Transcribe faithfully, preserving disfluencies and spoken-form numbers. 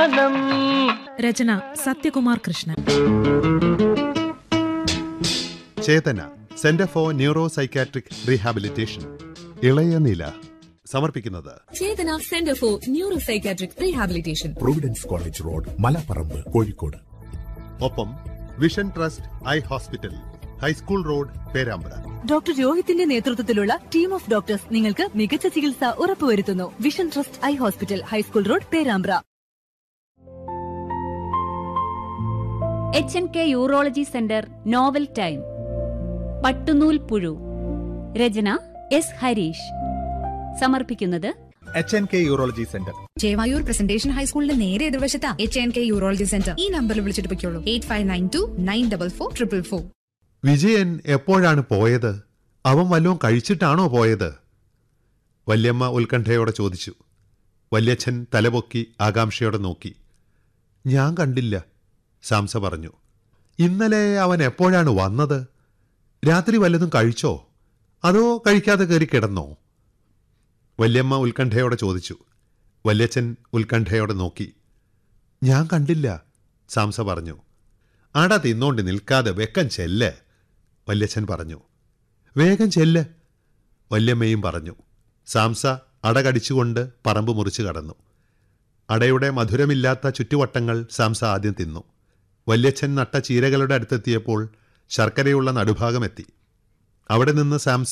ഗാനം. രചന സത്യകുമാർ കൃഷ്ണൻ. ചേതന, centre for neuro psychiatric rehabilitation. ഇളയ നില സമർപ്പിക്കുന്നത് ചേതന centre for neuro psychiatric rehabilitation, Providence college road, Malaparamba, Kozhikode. ഒപ്പം vision trust eye hospital, high school road, Perambra. Doctor രോഹിത്തിന്റെ നേതൃത്വത്തിലുള്ള team of doctors നിങ്ങൾക്ക് മികച്ച ചികിത്സ ഉറപ്പുവരുത്തുന്നു. Vision trust eye hospital, high school road, Perambra. H N K urology centre novel time. പട്ടുനൂൽ പുഴു. രചന S Harish. സമർപ്പിക്കുന്നത് H N K urology centre, Chevayur presentation ഹൈസ്കൂളിന്റെ നേരെ എതിർവശത്താ H N K urology centre. ഈ നമ്പറിൽ വിളിച്ചിട്ട് പൊയ്ക്കോളൂ. Eight five nine to nine double four triple four. Vijayan എപ്പോഴാണ് പോയത്? അവൻ വല്ലതും കഴിച്ചിട്ടാണോ പോയത്? വല്യമ്മ ഉത്കണ്ഠയോടെ ചോദിച്ചു. വല്യച്ഛൻ തലപൊക്കി ആകാംക്ഷയോടെ നോക്കി. ഞാൻ കണ്ടില്ല, സാംസ പറഞ്ഞു. ഇന്നലെ അവൻ എപ്പോഴാണ് വന്നത്? രാത്രി വല്ലതും കഴിച്ചോ അതോ കഴിക്കാതെ കയറി കിടന്നോ? വല്യമ്മ ഉത്കണ്ഠയോടെ ചോദിച്ചു. വല്യച്ഛൻ ഉത്കണ്ഠയോടെ നോക്കി. ഞാൻ കണ്ടില്ല, സാംസ പറഞ്ഞു. അട തിന്നോണ്ട് നിൽക്കാതെ വെക്കം ചെല്ല്, വല്യച്ഛൻ പറഞ്ഞു. വേഗം ചെല്ല്, വല്യമ്മയും പറഞ്ഞു. സാംസ അട കടിച്ചുകൊണ്ട് പറമ്പ് മുറിച്ചു കടന്നു. അടയുടെ മധുരമില്ലാത്ത ചുറ്റുവട്ടങ്ങൾ സാംസ ആദ്യം തിന്നു. വല്യച്ഛൻ നട്ട ചീരകളുടെ അടുത്തെത്തിയപ്പോൾ ശർക്കരയുള്ള നടുഭാഗമെത്തി. അവിടെ നിന്ന് സാംസ